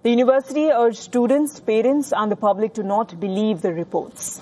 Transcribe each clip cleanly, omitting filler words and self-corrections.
The university urged students, parents and the public to not believe the reports.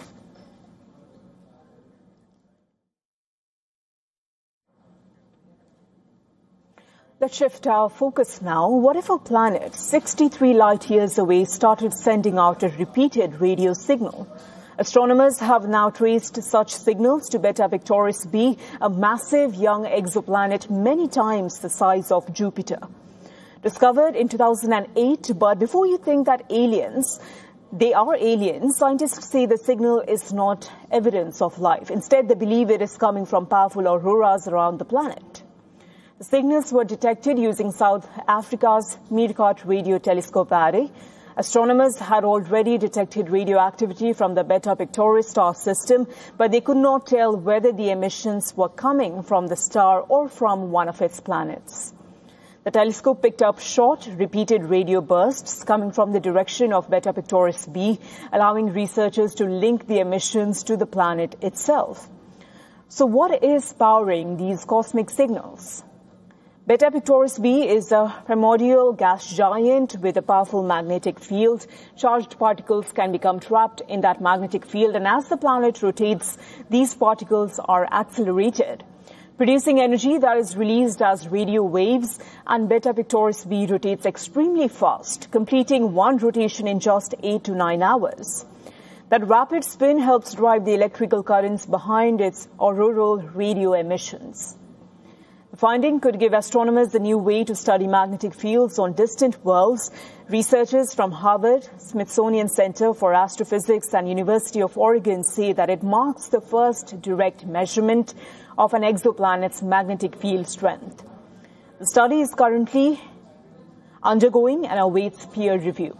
Let's shift our focus now. What if a planet 63 light years away started sending out a repeated radio signal? Astronomers have now traced such signals to Beta Pictoris b, a massive young exoplanet many times the size of Jupiter. Discovered in 2008, but before you think that they are aliens, scientists say the signal is not evidence of life. Instead, they believe it is coming from powerful auroras around the planet. The signals were detected using South Africa's Meerkat Radio Telescope array. Astronomers had already detected radioactivity from the Beta Pictoris star system, but they could not tell whether the emissions were coming from the star or from one of its planets. The telescope picked up short, repeated radio bursts coming from the direction of Beta Pictoris b, allowing researchers to link the emissions to the planet itself. So what is powering these cosmic signals? Beta Pictoris b is a primordial gas giant with a powerful magnetic field. Charged particles can become trapped in that magnetic field, and as the planet rotates, these particles are accelerated, producing energy that is released as radio waves, and Beta Pictoris b rotates extremely fast, completing one rotation in just 8 to 9 hours. That rapid spin helps drive the electrical currents behind its auroral radio emissions. The finding could give astronomers a new way to study magnetic fields on distant worlds. Researchers from Harvard, Smithsonian Center for Astrophysics and University of Oregon say that it marks the first direct measurement of an exoplanet's magnetic field strength. The study is currently undergoing and awaits peer review.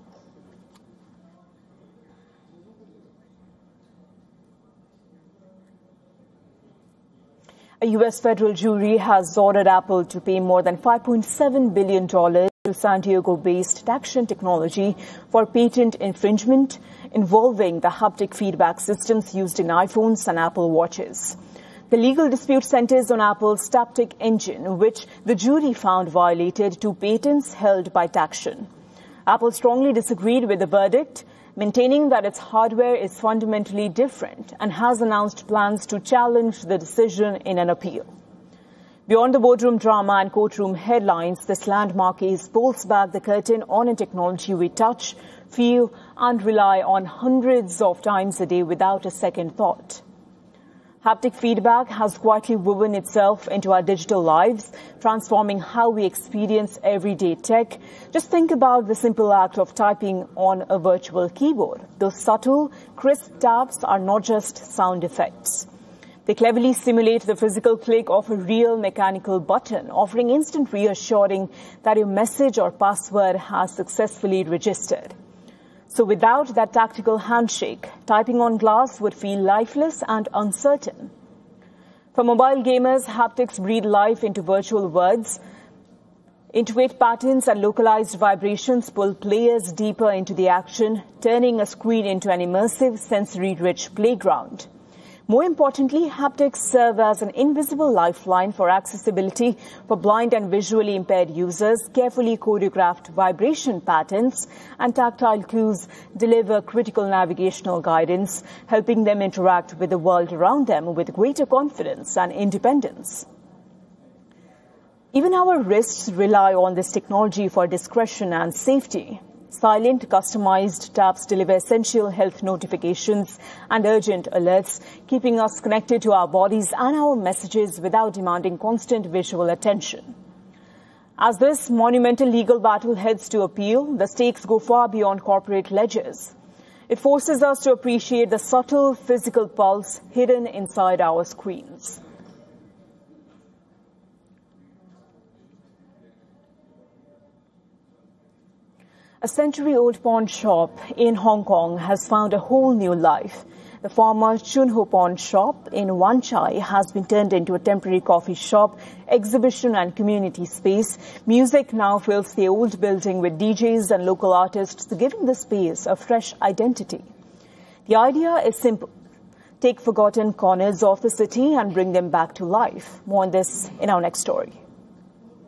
A U.S. federal jury has ordered Apple to pay more than $5.7 billion to San Diego-based Taction Technology for patent infringement involving the haptic feedback systems used in iPhones and Apple Watches. The legal dispute centers on Apple's Taptic engine, which the jury found violated two patents held by Taction. Apple strongly disagreed with the verdict, maintaining that its hardware is fundamentally different, and has announced plans to challenge the decision in an appeal. Beyond the boardroom drama and courtroom headlines, this landmark case pulls back the curtain on a technology we touch, feel, and rely on hundreds of times a day without a second thought. Haptic feedback has quietly woven itself into our digital lives, transforming how we experience everyday tech. Just think about the simple act of typing on a virtual keyboard. Those subtle, crisp taps are not just sound effects. They cleverly simulate the physical click of a real mechanical button, offering instant reassuring that your message or password has successfully registered. So without that tactical handshake, typing on glass would feel lifeless and uncertain. For mobile gamers, haptics breathe life into virtual worlds. Intuit patterns and localized vibrations pull players deeper into the action, turning a screen into an immersive, sensory-rich playground. More importantly, haptics serve as an invisible lifeline for accessibility for blind and visually impaired users. Carefully choreographed vibration patterns and tactile clues deliver critical navigational guidance, helping them interact with the world around them with greater confidence and independence. Even our wrists rely on this technology for discretion and safety. Silent, customized taps deliver essential health notifications and urgent alerts, keeping us connected to our bodies and our messages without demanding constant visual attention. As this monumental legal battle heads to appeal, the stakes go far beyond corporate ledgers. It forces us to appreciate the subtle physical pulse hidden inside our screens. A century-old pawn shop in Hong Kong has found a whole new life. The former Chun Ho Pawn Shop in Wan Chai has been turned into a temporary coffee shop, exhibition and community space. Music now fills the old building with DJs and local artists, giving the space a fresh identity. The idea is simple. Take forgotten corners of the city and bring them back to life. More on this in our next story.